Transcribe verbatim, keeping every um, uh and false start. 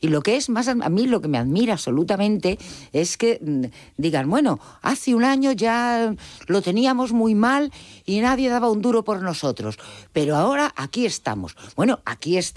Y lo que es más, a mí lo que me admira absolutamente es que mm, digan, bueno, hace un año ya lo teníamos muy mal y nadie daba un duro por nosotros, pero ahora aquí estamos. Bueno, aquí estamos.